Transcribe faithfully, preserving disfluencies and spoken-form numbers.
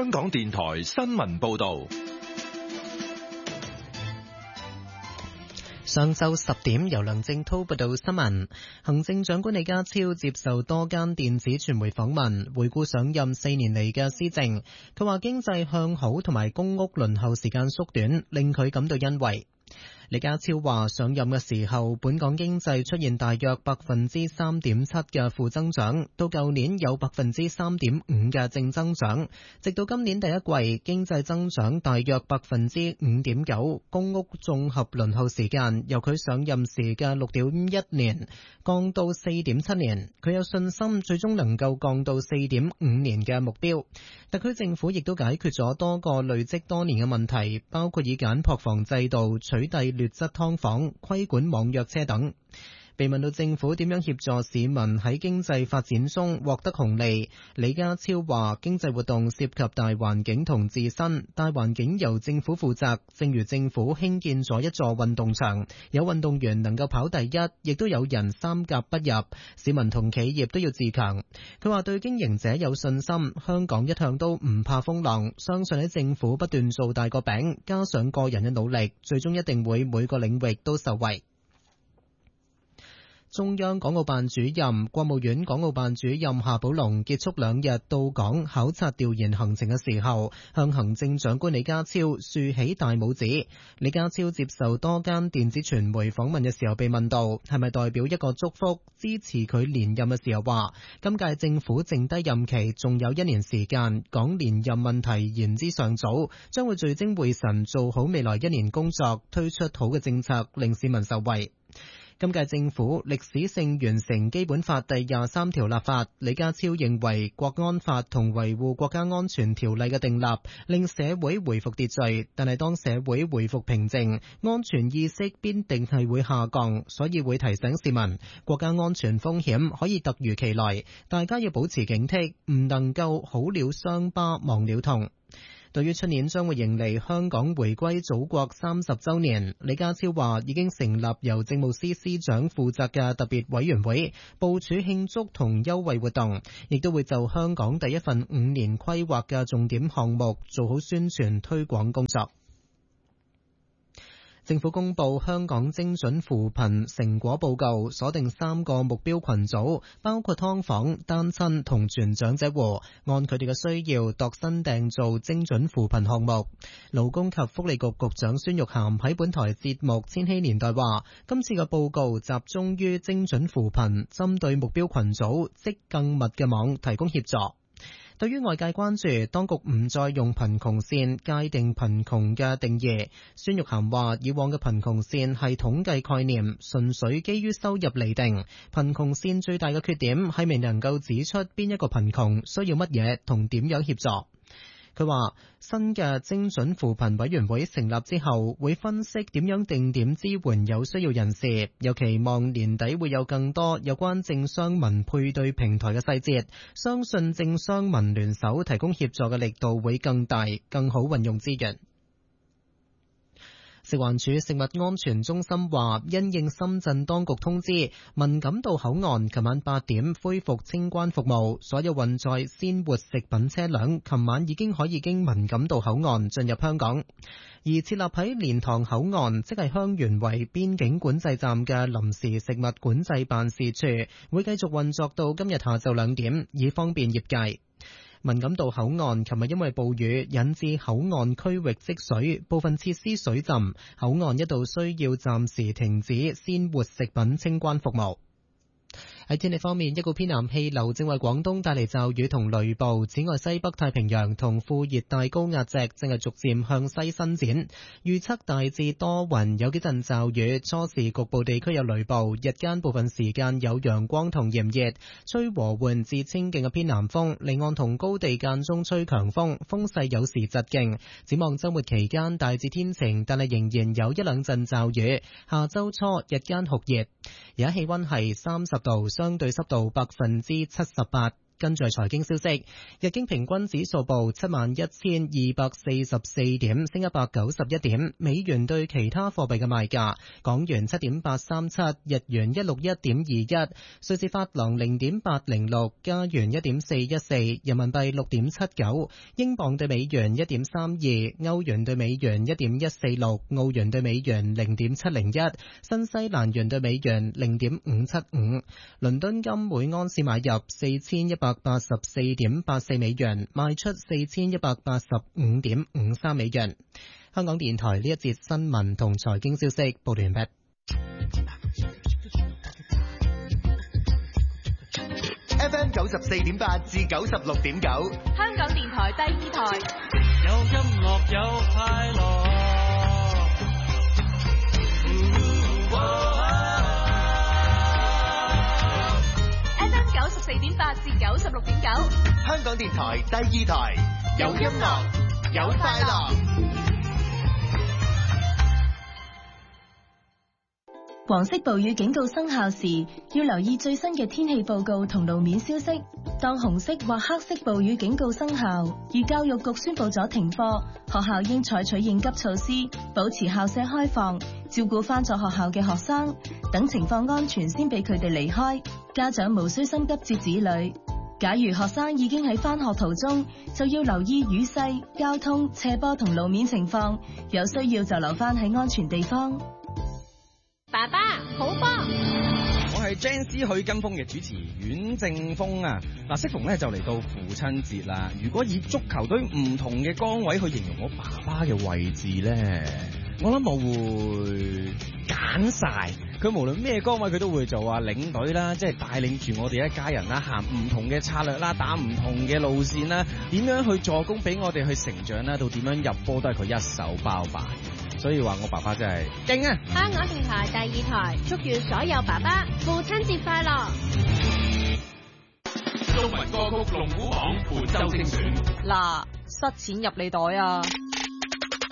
香港電台新聞報道。 上晝十點，由梁正濤報道新聞。行政長官李家超接受多間電子傳媒訪問，回顧上任四年嚟嘅施政。佢話經濟向好同埋公屋輪候時間縮短，令佢感到欣慰。李家超話上任嘅時候，本港經濟出現大約百分之三點七嘅負增長，到舊年有百分之三點五嘅正增長，直到今年第一季經濟增長大約百分之五點九。公屋綜合輪候時間由佢上任時嘅六點一年降到四點七年，佢有信心最終能夠降到四點五年嘅目標。特區政府亦都解決咗多個累積多年嘅問題，包括以簡樸房制度取締劣質劏房、規管網約車等。被問到政府點樣協助市民喺經濟發展中獲得紅利，李家超話經濟活動涉及大環境同自身，大環境由政府負責，正如政府興建咗一座運動場，有運動員能夠跑第一，亦都有人三甲不入，市民同企業都要自強。佢話對經營者有信心，香港一向都唔怕風浪，相信喺政府不斷做大個餅，加上個人嘅努力，最終一定會每個領域都受惠。中央港澳辦主任、國務院港澳辦主任夏寶龍結束兩日到港考察調研行程嘅時候，向行政長官李家超豎起大拇指。李家超接受多間電子傳媒訪問嘅時候被問到係咪代表一個祝福支持佢連任嘅時候，話今屆政府剩低任期仲有一年時間，講連任問題言之尚早，將會聚精會神做好未來一年工作，推出好嘅政策令市民受惠。今屆政府歷史性完成基本法第廿三條立法，李家超認為國安法同維護國家安全條例嘅訂立令社會回復秩序，但係當社會回復平靜，安全意識必定係會下降，所以會提醒市民國家安全風險可以突如其來，大家要保持警惕，唔能夠好了傷疤忘了痛。對於出年將會迎嚟香港回歸祖國三十週年，李家超話已經成立由政務司司長負責嘅特別委員會，部署慶祝同優惠活動，亦都會就香港第一份五年規劃嘅重點項目做好宣傳推廣工作。政府公布香港精準扶貧成果報告，鎖定三個目標群組，包括劏房、單親同全長者戶，按佢哋嘅需要度身訂造精準扶貧項目。勞工及福利局局長孫玉菡喺本台節目《千禧年代》話，今次嘅報告集中於精準扶貧，針對目標群組織更密嘅網提供協助。對於外界關注當局唔再用貧窮線界定貧窮嘅定義，孫玉菡話以往嘅貧窮線係統計概念，純粹基於收入釐定。貧窮線最大嘅缺點係未能夠指出邊一個貧窮需要乜嘢同點樣協助。佢話新嘅精準扶貧委員會成立之後，會分析點樣定點支援有需要人士，又期望年底會有更多有關政商民配對平台嘅細節，相信政商民聯手提供協助嘅力度會更大，更好運用資源。食環署食物安全中心話，因應深圳當局通知，文錦渡口岸琴晚八點恢復清關服務，所有運載鮮活食品車輛琴晚已經可以經文錦渡口岸進入香港。而設立喺蓮塘口岸，即係香園圍邊境管制站嘅臨時食物管制辦事處，會繼續運作到今日下晝兩點，以方便業界。文錦渡口岸琴日因為暴雨引致口岸區域積水，部分設施水浸，口岸一度需要暫時停止鮮活食品清關服務。喺天氣方面，一股偏南氣流正為廣東帶嚟驟雨同雷暴。此外，西北太平洋同副熱帶高壓脊正係逐漸向西伸展，預測大致多雲，有幾陣驟雨，初時局部地區有雷暴，日間部分時間有陽光同炎熱，吹和緩至清勁嘅偏南風，離岸同高地間中吹強風，風勢有時疾勁。展望週末期間大致天晴，但係仍然有一兩陣驟雨。下週初日間酷熱，而家氣溫係三十度，相對濕度百分之七十八。 跟住係財經消息，日經平均指數報七萬一千二百四十四點，升一百九十一點。美元對其他貨幣嘅賣價：港元七點八三七，日元一六一點二一，瑞士法郎零點八零六，加元一點四一四，人民幣六點七九，英鎊對美元一點三二，歐元對美元一點一四六，澳元對美元零點七零一，新西蘭元對美元零點五七五。倫敦金每安士買入四千一百八十四點八四美元，賣出四千一百八十五點五三美元。香港電台呢一節新聞同財經消息報完畢。 F M 九十四點八至九十六點九， 香港電台第二台， 有音樂有快樂。 F M 九十四點八至九十六點九， 香港電台第二台，有音樂有快樂。 黃色暴雨警告生效時，要留意最新嘅天氣報告同路面消息。當紅色或黑色暴雨警告生效，而教育局宣布咗停課，學校應採取應急措施，保持校舍開放，照顧返咗學校嘅學生，等情況安全先俾佢哋離開。家長無需心急接子女。假如學生已經喺返學途中，就要留意雨勢、交通、斜坡同路面情況，有需要就留返喺安全地方。 爸爸好波， 我係 Jane C 許跟風嘅主持阮正峰啊！嗱，適逢咧就嚟到父親節啦。如果以足球隊唔同嘅崗位去形容我爸爸嘅位置咧，我諗我會揀晒佢，無論咩崗位佢都會做啊，領隊啦，即係帶領住我哋一家人啦，行唔同嘅策略啦，打唔同嘅路線啦，點樣去助攻俾我哋去成長啦，到點樣入波都係佢一手包辦。所以話我爸爸真係勁啊！ 香港電台第二台，祝願所有爸爸父親節快樂。 中文歌曲龍虎榜本周精選。 嗱，塞錢入你袋啊！